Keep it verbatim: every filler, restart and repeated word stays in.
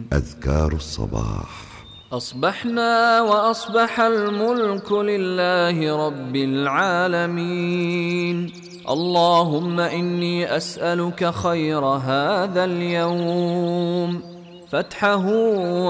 أذكار الصباح. أصبحنا وأصبح الملك لله رب العالمين. اللهم إني أسألك خير هذا اليوم، فتحه